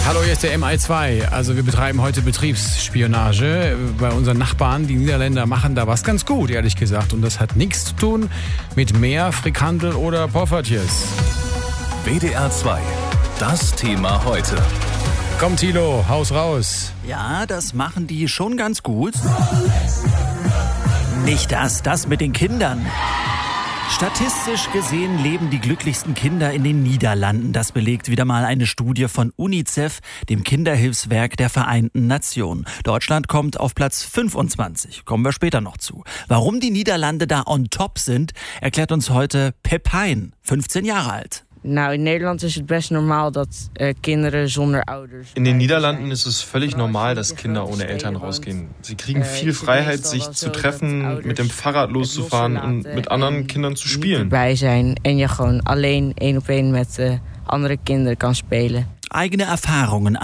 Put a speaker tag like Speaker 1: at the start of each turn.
Speaker 1: Hallo, hier ist der MI2. Also wir betreiben heute Betriebsspionage bei unseren Nachbarn. Die Niederländer machen da was ganz gut, ehrlich gesagt. Und das hat nichts zu tun mit Meer, Frikandel oder Poffertjes.
Speaker 2: WDR 2, das Thema heute.
Speaker 1: Komm Thilo, haus raus.
Speaker 3: Ja, das machen die schon ganz gut. Nicht das mit den Kindern. Statistisch gesehen leben die glücklichsten Kinder in den Niederlanden. Das belegt wieder mal eine Studie von UNICEF, dem Kinderhilfswerk der Vereinten Nationen. Deutschland kommt auf Platz 25. Kommen wir später noch zu. Warum die Niederlande da on top sind, erklärt uns heute Pepijn, 15 Jahre alt.
Speaker 4: In Nederland is het best normaal dat kinderen zonder ouders.
Speaker 5: In den Niederlanden ist es völlig normal, dass Kinder ohne Eltern rausgehen. Sie kriegen viel Freiheit, sich zu treffen, mit dem Fahrrad loszufahren und mit anderen Kindern zu spielen.
Speaker 4: Bij zijn en je gewoon alleen 1-op-1 met andere kinderen kan spelen.
Speaker 3: Eigene Erfahrungen